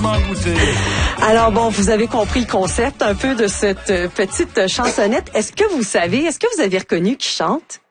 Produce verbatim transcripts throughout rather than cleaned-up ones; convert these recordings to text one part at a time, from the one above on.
vraiment goûter. Alors bon, vous avez compris le concept un peu de cette euh, petite chansonnette. Est-ce que vous savez, est-ce que vous avez reconnu qui chante?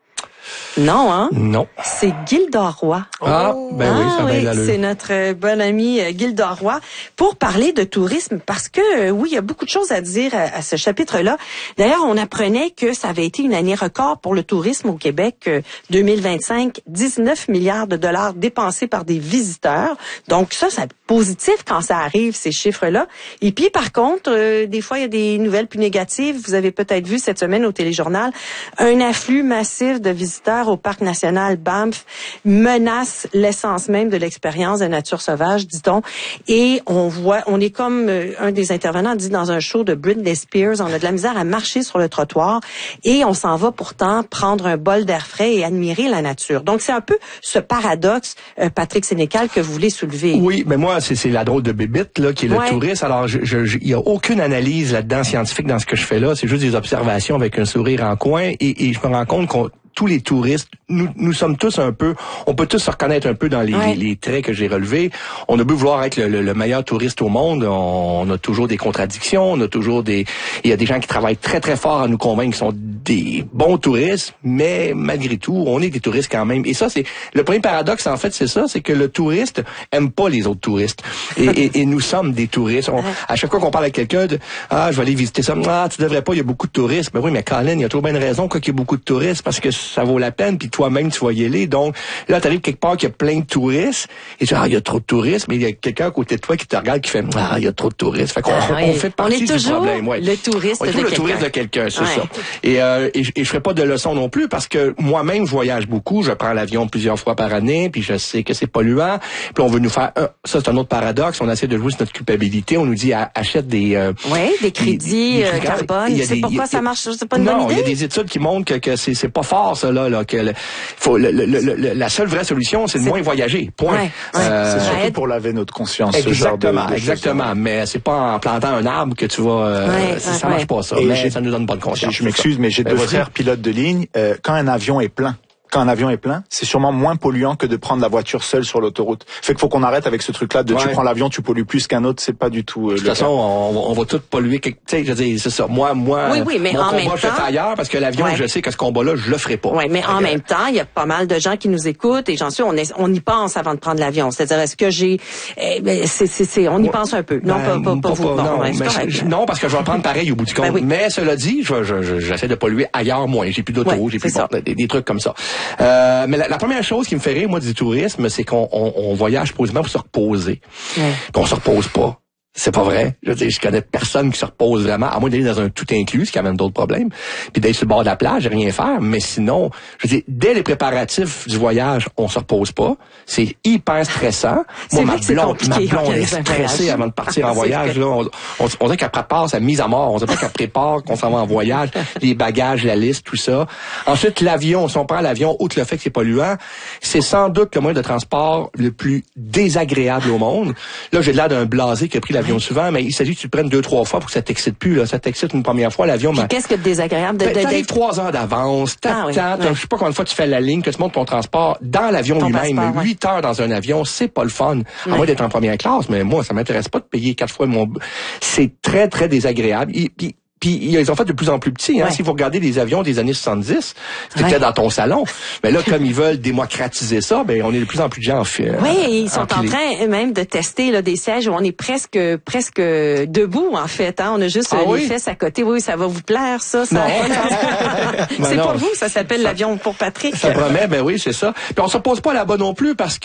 Non, hein? Non. C'est Gilda Roy. Ah, ben oui, ça ah, va oui, bien c'est notre euh, bonne amie euh, Gilda Roy pour parler de tourisme parce que euh, oui, il y a beaucoup de choses à dire à, à ce chapitre-là. D'ailleurs, on apprenait que ça avait été une année record pour le tourisme au Québec euh, deux mille vingt-cinq, dix-neuf milliards de dollars dépensés par des visiteurs. Donc ça, c'est positif quand ça arrive ces chiffres-là. Et puis par contre, euh, des fois il y a des nouvelles plus négatives. Vous avez peut-être vu cette semaine au téléjournal un afflux massif de visiteurs au parc national Banff menace l'essence même de l'expérience de nature sauvage, dit-on. Et on voit, on est comme euh, un des intervenants dit dans un show de Britney Spears, on a de la misère à marcher sur le trottoir et on s'en va pourtant prendre un bol d'air frais et admirer la nature. Donc c'est un peu ce paradoxe, euh, Patrick Sénécal, que vous voulez soulever. Oui, mais moi c'est c'est la drôle de bébite là qui est le ouais. touriste. Alors je je il y a aucune analyse là-dedans scientifique dans ce que je fais là, c'est juste des observations avec un sourire en coin et, et je me rends compte qu'on tous les touristes, nous, nous sommes tous un peu, on peut tous se reconnaître un peu dans les, ouais. les, les traits que j'ai relevés. On a beau vouloir être le, le, le meilleur touriste au monde, on, on a toujours des contradictions, on a toujours des, il y a des gens qui travaillent très très fort à nous convaincre qu'ils sont des bons touristes, mais malgré tout, on est des touristes quand même. Et ça, c'est le premier paradoxe en fait, c'est ça, c'est que le touriste aime pas les autres touristes. Et, et, et nous sommes des touristes. On, à chaque fois qu'on parle avec quelqu'un, de, ah, je vais aller visiter ça, ah, tu devrais pas, il y a beaucoup de touristes. Ben oui, mais Colin, il y a trop bien une raison quoi qu'il y ait beaucoup de touristes parce que ça vaut la peine, puis toi-même, tu vas y aller. Donc, là, t'arrives quelque part qu'il y a plein de touristes, et tu dis, ah, il y a trop de touristes, mais il y a quelqu'un à côté de toi qui te regarde, qui fait, ah, il y a trop de touristes. Fait qu'on ah, oui. on fait partie du problème. Ouais. Le touriste on est de le quelqu'un. touriste de quelqu'un, c'est ouais. ça. Et, euh, et, et je ferai pas de leçon non plus, parce que moi-même, je voyage beaucoup, je prends l'avion plusieurs fois par année, puis je sais que c'est polluant, puis on veut nous faire, un, ça c'est un autre paradoxe, on essaie de jouer sur notre culpabilité, on nous dit, achète des... Euh, oui, des crédits des, des, des, carbone, tu sais pourquoi ça marche, c'est pas une bonne idée? Non, il y a des études qui montrent que, que c'est, c'est pas fort, ça, là, là que le, faut, le, le, le, la seule vraie solution, c'est de c'est... moins voyager. Point. Ouais, ouais. Euh, c'est surtout pour laver notre conscience. Exactement, ce genre de, de exactement. choses. Mais c'est pas en plantant un arbre que tu vas. Euh, ouais, ça, ouais, ça marche ouais. pas ça. Et mais ça nous donne bonne conscience. Je m'excuse, mais j'ai deux frères pilotes de ligne. Euh, quand un avion est plein. Quand un avion est plein, c'est sûrement moins polluant que de prendre la voiture seule sur l'autoroute. Fait qu'il faut qu'on arrête avec ce truc-là de ouais. tu prends l'avion, tu pollues plus qu'un autre, c'est pas du tout. Euh, de toute façon, on, on va tout polluer. Tu sais, je veux dire, c'est ça. Moi, moi, oui, oui, mais mon en combat, même je le fais ailleurs parce que l'avion, ouais. je sais que ce combat-là, je le ferai pas. Oui, mais en même temps, il y a pas mal de gens qui nous écoutent et j'en suis, on, est, on y pense avant de prendre l'avion. C'est-à-dire, est-ce que j'ai, eh, ben, c'est, c'est, c'est, on y ouais. pense un peu. Non, ben, pas, pas, pas, pas vous. Pas, non, non, ouais, je, non, parce que je vais prendre pareil au bout du compte. Ben oui. Mais cela dit, je, je, je, j'essaie de polluer ailleurs moins. J'ai plus d'auto, ouais, j'ai plus bon, des, des trucs comme ça. Euh, mais la, la première chose qui me fait rire, moi, du tourisme, c'est qu'on on, on voyage posément pour se reposer. Ouais. Puis on se repose pas. C'est pas vrai. Je veux dire, je connais personne qui se repose vraiment, à moins d'aller dans un tout inclus, ce qui amène d'autres problèmes, puis d'être sur le bord de la plage et rien faire. Mais sinon, je veux dire, dès les préparatifs du voyage, on se repose pas. C'est hyper stressant. C'est moi, vrai ma blonde, ma blonde est voyage. stressée avant de partir en voyage. Là, on, on, on dirait qu'elle prépare sa mise à mort. On dirait pas qu'elle prépare qu'on s'en va en voyage, les bagages, la liste, tout ça. Ensuite, l'avion. Si on prend l'avion, outre le fait que c'est polluant, c'est sans doute le moyen de transport le plus désagréable au monde. Là, j'ai l'air d'un blasé qui a pris l'avion souvent, mais il s'agit que tu le prennes deux, trois fois pour que ça t'excite plus, là. Ça t'excite une première fois, l'avion. Puis qu'est-ce que de désagréable de, ben, de, t'arrives de... trois heures d'avance, t'attends, ah, oui, ouais. je sais pas combien de fois tu fais la ligne, que tu montes ton transport dans l'avion ton lui-même. Passeport, huit ouais. heures dans un avion, c'est pas le fun. À ouais. moins d'être en première classe, mais moi, ça m'intéresse pas de payer quatre fois mon, c'est très, très désagréable. Et, puis, Puis ils ont fait de plus en plus petits. Hein. Ouais. Si vous regardez les avions des années soixante-dix, c'était ouais. dans ton salon. Mais là, comme ils veulent démocratiser ça, ben on est de plus en plus de gens en fait. Oui, ils sont empilés. En train même de tester là, des sièges où on est presque presque debout en fait. Hein. On a juste ah, les oui? fesses à côté. Oui, ça va vous plaire ça. ça... Non. c'est ben pour vous. Ça s'appelle ça... l'avion pour Patrick. Ça promet. Ben oui, c'est ça. Puis on se pose pas là-bas non plus parce que